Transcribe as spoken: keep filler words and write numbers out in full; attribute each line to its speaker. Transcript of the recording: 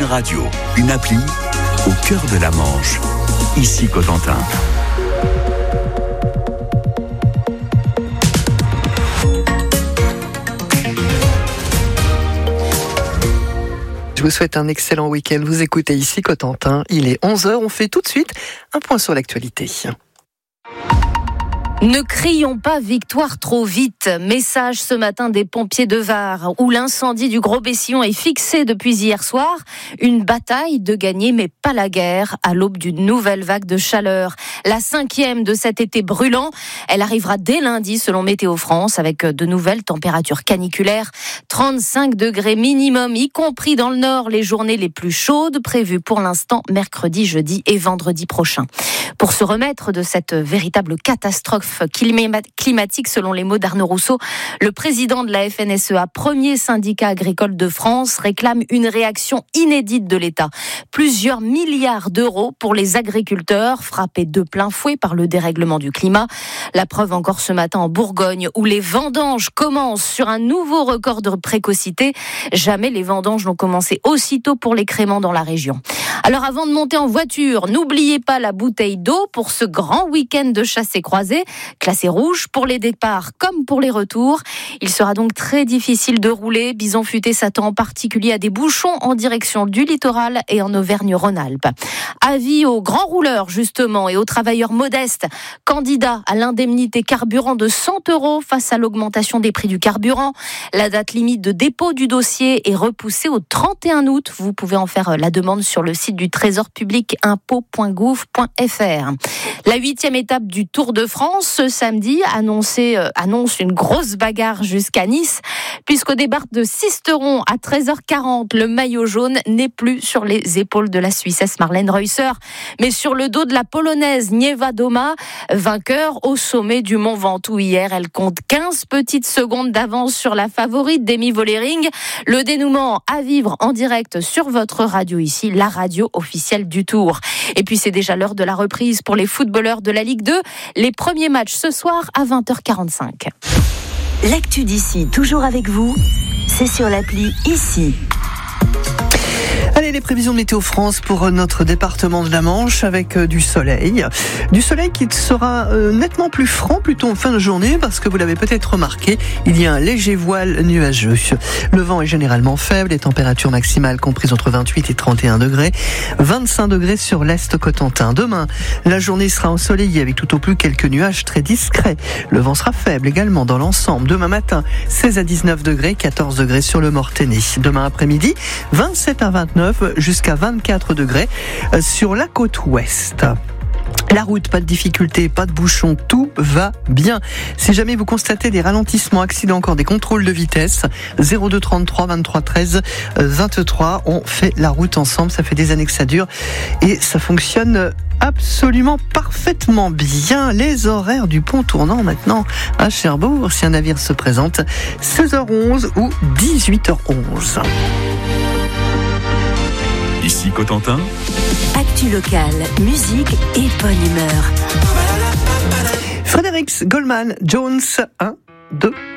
Speaker 1: Radio, une appli au cœur de la Manche. Ici Cotentin.
Speaker 2: Je vous souhaite un excellent week-end. Vous écoutez ici Cotentin. Il est onze heures. On fait tout de suite un point sur l'actualité.
Speaker 3: Ne crions pas victoire trop vite. Message ce matin des pompiers de Var, où l'incendie du Gros Bessillon est fixé depuis hier soir. Une bataille de gagner, mais pas la guerre, à l'aube d'une nouvelle vague de chaleur. La cinquième de cet été brûlant. Elle arrivera dès lundi, selon Météo France, avec de nouvelles températures caniculaires. trente-cinq degrés minimum, y compris dans le nord, les journées les plus chaudes, prévues pour l'instant mercredi, jeudi et vendredi prochain. Pour se remettre de cette véritable catastrophe climatique, selon les mots d'Arnaud Rousseau, le président de la F N S E A, premier syndicat agricole de France, réclame une réaction inédite de l'État. Plusieurs milliards d'euros pour les agriculteurs frappés de plein fouet par le dérèglement du climat. La preuve encore ce matin en Bourgogne, où les vendanges commencent sur un nouveau record de précocité. Jamais les vendanges n'ont commencé aussitôt pour les créments dans la région. Alors avant de monter en voiture, n'oubliez pas la bouteille d'eau pour ce grand week-end de chassé-croisé. Classé rouge pour les départs comme pour les retours. Il sera donc très difficile de rouler. Bison Futé s'attend en particulier à des bouchons en direction du littoral et en Auvergne-Rhône-Alpes. Avis aux grands rouleurs justement et aux travailleurs modestes, candidats à l'indemnité carburant de cent euros face à l'augmentation des prix du carburant. La date limite de dépôt du dossier est repoussée au trente et un août. Vous pouvez en faire la demande sur le site du Trésor public impôts point gouv point f r. La huitième étape du Tour de France ce samedi annoncé, euh, annonce une grosse bagarre jusqu'à Nice, puisqu'au départ de Sisteron à treize heures quarante, le maillot jaune n'est plus sur les épaules de la Suissesse Marlène Reusser, mais sur le dos de la Polonaise Nieva Doma, vainqueur au sommet du Mont Ventoux hier. Elle compte quinze petites secondes d'avance sur la favorite Demi Vollering. Le dénouement à vivre en direct sur votre radio ici, la radio officielle du Tour. Et puis c'est déjà l'heure de la reprise pour les footballeurs de la Ligue deux. Les premiers matchs ce soir à vingt heures quarante-cinq.
Speaker 4: L'actu d'ici, toujours avec vous, c'est sur l'appli Ici.
Speaker 2: Allez, les prévisions de Météo France pour notre département de la Manche avec euh, du soleil. Du soleil qui sera euh, nettement plus franc plutôt en fin de journée parce que vous l'avez peut-être remarqué, il y a un léger voile nuageux. Le vent est généralement faible, les températures maximales comprises entre vingt-huit et trente et un degrés, vingt-cinq degrés sur l'est cotentin. Demain, la journée sera ensoleillée avec tout au plus quelques nuages très discrets. Le vent sera faible également dans l'ensemble. Demain matin, seize à dix-neuf degrés, quatorze degrés sur le Mortainais. Demain après-midi, vingt-sept à vingt-neuf jusqu'à vingt-quatre degrés sur la côte ouest. La route, pas de difficulté, pas de bouchon, tout va bien. Si jamais vous constatez des ralentissements, accidents, encore des contrôles de vitesse, zéro deux trente-trois vingt-trois treize vingt-trois, on fait la route ensemble, ça fait des années que ça dure et ça fonctionne absolument parfaitement bien. Les horaires du pont tournant maintenant à Cherbourg, si un navire se présente, seize heures onze ou dix-huit heures onze.
Speaker 1: Ici Cotentin.
Speaker 4: Actu locale, musique et bonne humeur.
Speaker 2: Frédéric Goldman Jones, un, deux.